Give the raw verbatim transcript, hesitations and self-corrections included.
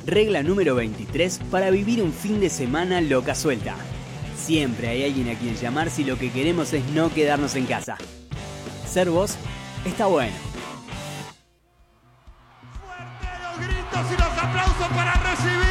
Regla número veintitrés para vivir un fin de semana loca suelta. Siempre hay alguien a quien llamar si lo que queremos es no quedarnos en casa. Ser vos está bueno. Fuerte los gritos y los aplausos para recibir